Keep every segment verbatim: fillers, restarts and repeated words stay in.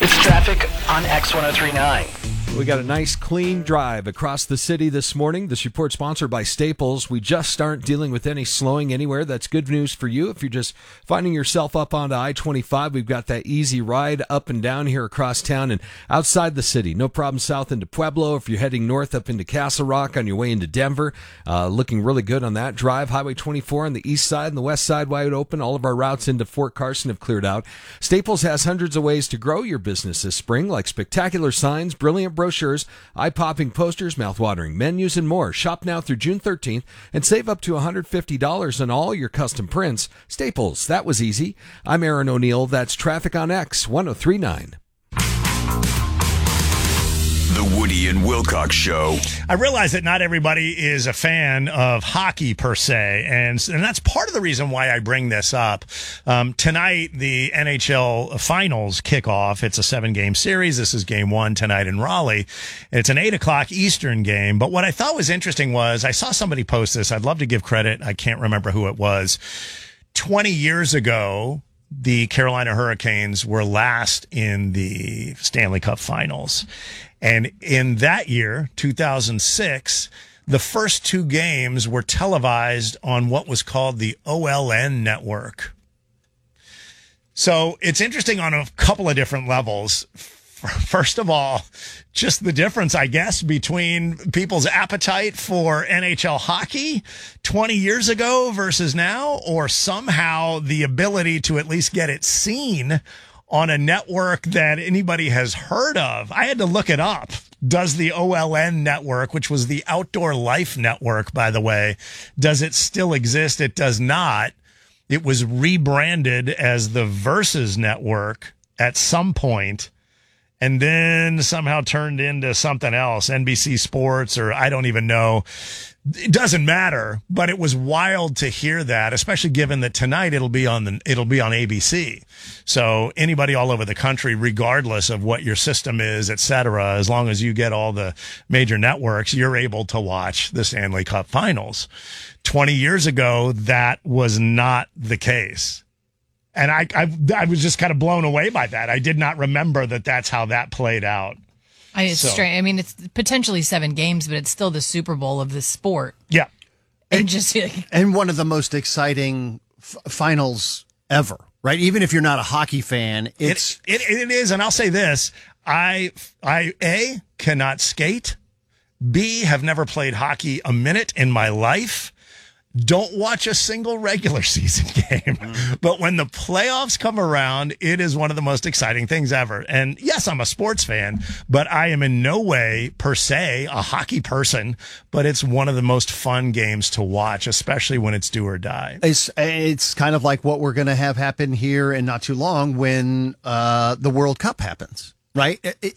It's traffic on X ten thirty-nine. We got a nice clean drive across the city this morning. This report sponsored by Staples. We just aren't dealing with any slowing anywhere. That's good news for you. If you're just finding yourself up onto I twenty-five, we've got that easy ride up and down here across town and outside the city. No problem south into Pueblo. If you're heading north up into Castle Rock on your way into Denver, uh, looking really good on that drive. Highway twenty-four on the east side and the west side wide open. All of our routes into Fort Carson have cleared out. Staples has hundreds of ways to grow your business this spring, like spectacular signs, brilliant brochures, eye-popping posters, mouth-watering menus, and more. Shop now through June thirteenth and save up to one hundred fifty dollars on all your custom prints. Staples, that was easy. I'm Aaron O'Neill. That's Traffic on X ten thirty-nine. The Woody and Wilcox Show. I realize that not everybody is a fan of hockey per se, and, and that's part of the reason why I bring this up. Um, tonight, the N H L Finals kick off. It's a seven-game series. This is game one tonight in Raleigh. It's an eight o'clock Eastern game, but what I thought was interesting was I saw somebody post this. I'd love to give credit. I can't remember who it was. twenty years ago, the Carolina Hurricanes were last in the Stanley Cup Finals. And in that year, two thousand six, the first two games were televised on what was called the O L N network. So it's interesting on a couple of different levels. First of all, just the difference, I guess, between people's appetite for N H L hockey twenty years ago versus now, or somehow the ability to at least get it seen on a network that anybody has heard of. I had to look it up. Does the O L N network, which was the Outdoor Life Network, by the way, does it still exist? It does not. It was rebranded as the Versus Network at some point, and then somehow turned into something else, N B C Sports, or I don't even know. It doesn't matter, but it was wild to hear that, especially given that tonight it'll be on the it'll be on A B C. So anybody all over the country, regardless of what your system is, et cetera, as long as you get all the major networks, you're able to watch the Stanley Cup Finals. twenty years ago, that was not the case. And I, I, I was just kind of blown away by that. I did not remember that that's how that played out. I, it's So- strange. I mean, it's potentially seven games, but it's still the Super Bowl of the sport. Yeah. And just like, And one of the most exciting f- finals ever, right? Even if you're not a hockey fan, it's It, it, it is, and I'll say this. I, I, A, cannot skate. B, have never played hockey a minute in my life. Don't watch a single regular season game. Mm. But when the playoffs come around, it is one of the most exciting things ever. And yes, I'm a sports fan, but I am in no way, per se, a hockey person. But it's one of the most fun games to watch, especially when it's do or die. It's it's kind of like what we're going to have happen here in not too long when uh, the World Cup happens, right? It, it,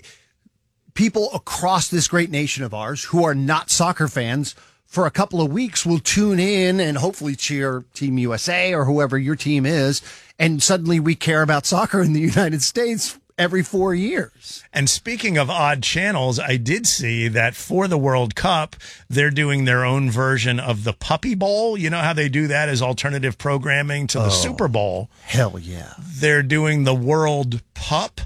people across this great nation of ours who are not soccer fans for a couple of weeks will tune in and hopefully cheer Team U S A or whoever your team is, and suddenly we care about soccer in the United States every four years. And speaking of odd channels, I did see that for the World Cup, they're doing their own version of the Puppy Bowl. You know how they do that as alternative programming to the Oh, Super Bowl? Hell yeah. They're doing the World Pup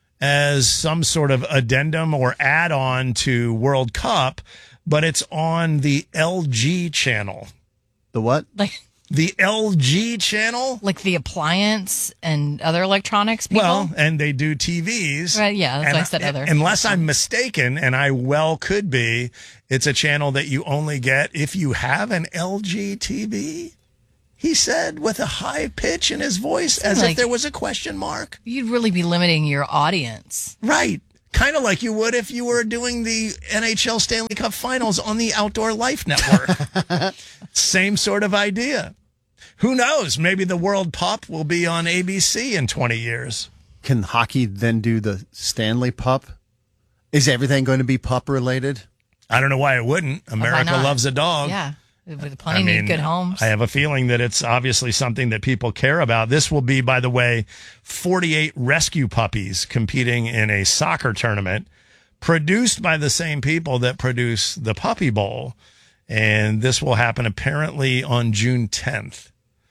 as some sort of addendum or add-on to World Cup, but it's on the L G channel. The what? like, The L G channel? like the appliance and other electronics people. Well, and they do T Vs. Right, yeah, that's And why I said other. Unless I'm mistaken, and I well could be, it's a channel that you only get if you have an L G T V. He said with a high pitch in his voice, as like- if there was a question mark. You'd really be limiting your audience. Right. Kind of like you would if you were doing the N H L Stanley Cup Finals on the Outdoor Life Network. Same sort of idea. Who knows? Maybe the World Pup will be on A B C in twenty years. Can hockey then do the Stanley Pup? Is everything going to be pup related? I don't know why it wouldn't. America not? loves a dog. Yeah. With plenty need good homes. I have a feeling that it's obviously something that people care about. This will be, by the way, forty-eight rescue puppies competing in a soccer tournament produced by the same people that produce the Puppy Bowl. And this will happen apparently on June tenth.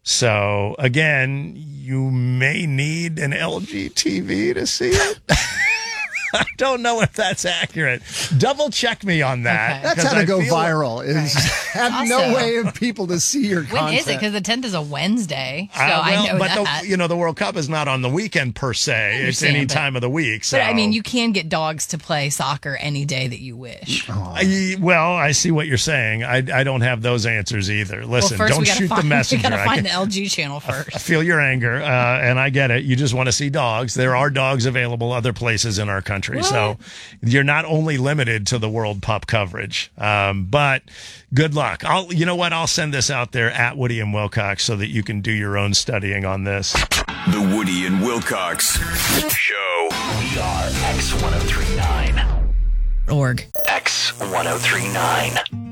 So again, you may need an L G T V to see it. I don't know if that's accurate. Double check me on that. Okay. That's 'cause how to I go feel- viral. Is have no Also- way of people to see your When content. is it? Because the tenth is a Wednesday, so Uh, well, I know but that. the you know the World Cup is not on the weekend per se. It's understand, any but- time of the week. So But I mean, you can get dogs to play soccer any day that you wish. I, well, I see what you're saying. I, I don't have those answers either. Listen, well, first don't we gotta shoot find, the messenger. We got to I find can- the L G channel first. I feel your anger, uh, and I get it. You just want to see dogs. There are dogs available other places in our country, so you're not only limited to the World Pup coverage. Um, but good luck. I'll, you know what? I'll send this out there at Woody and Wilcox so that you can do your own studying on this. The Woody and Wilcox Show. We are X ten thirty-nine. Org. X ten thirty-nine.